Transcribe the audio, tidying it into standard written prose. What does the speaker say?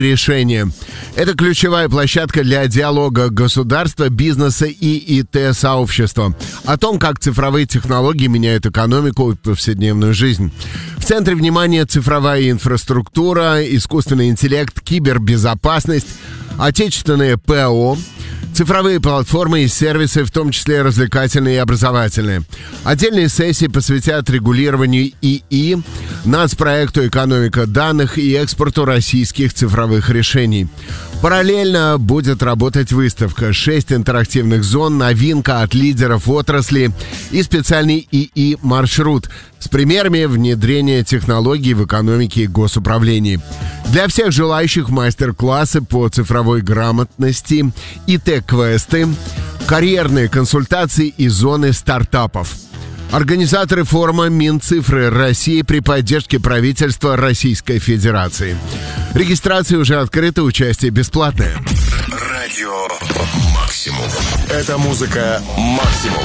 решения. Это ключевая площадка для диалога государства, бизнеса и ИТ-сообщества о том, как цифровые технологии меняют экономику и повседневную жизнь. В центре внимания цифровая инфраструктура, искусственный интеллект, кибербезопасность, отечественное ПО, цифровые платформы и сервисы, в том числе развлекательные и образовательные. Отдельные сессии посвятят регулированию ИИ, нацпроекту «Экономика данных» и экспорту российских цифровых решений. Параллельно будет работать выставка, 6 интерактивных зон, новинка от лидеров отрасли и специальный ИИ-маршрут с примерами внедрения технологий в экономике и госуправлении. Для всех желающих мастер-классы по цифровой грамотности, ИТ-квесты, карьерные консультации и зоны стартапов. Организаторы форума Минцифры России при поддержке правительства Российской Федерации. Регистрация уже открыта, участие бесплатное. Радио Максимум. Это музыка Максимум.